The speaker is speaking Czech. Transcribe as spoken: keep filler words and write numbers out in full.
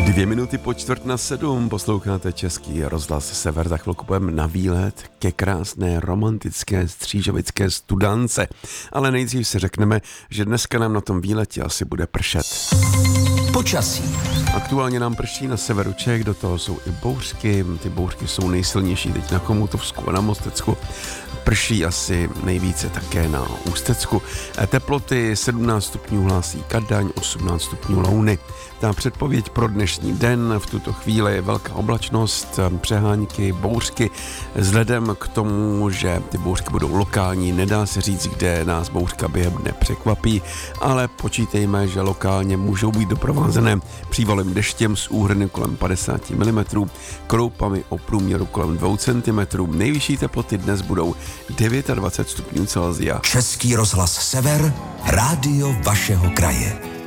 Dvě minuty po čtvrt na sedm posloucháte Český rozhlas Sever. Za chvilku půjdeme na výlet ke krásné romantické střížovické Studánce. Ale nejdřív si řekneme, že dneska nám na tom výletě asi bude pršet. Počasí. Aktuálně nám prší na severu Čech, do toho jsou i bouřky. Ty bouřky jsou nejsilnější teď na Chomutovsku a na Mostecku. Prší asi nejvíce také na Ústecku. Teploty sedmnáct stupňů hlásí Kadaň, osmnáct stupňů Louny. Ta předpověď pro dnešní den v tuto chvíli je velká oblačnost, přehánky, bouřky. Vzhledem k tomu, že ty bouřky budou lokální, nedá se říct, kde nás bouřka během dne překvapí, ale počítejme, že lokálně můžou být doprovázené přívalem deštěm s úhrny kolem padesát milimetrů, kroupami o průměru kolem dvou centimetrů. Nejvyšší teploty dnes budou dvacet devět stupňů Celsia. Český rozhlas Sever, rádio vašeho kraje.